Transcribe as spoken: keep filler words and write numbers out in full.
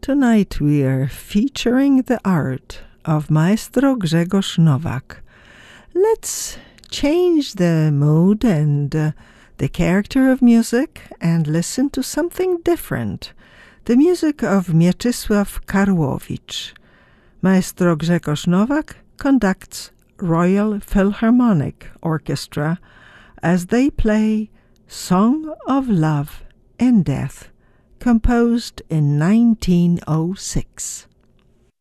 Tonight we are featuring the art of Maestro Grzegorz Nowak. Let's change the mood and uh, the character of music and listen to something different. The music of Mieczysław Karłowicz. Maestro Grzegorz Nowak conducts Royal Philharmonic Orchestra as they play Song of Love and Death, composed in nineteen oh six.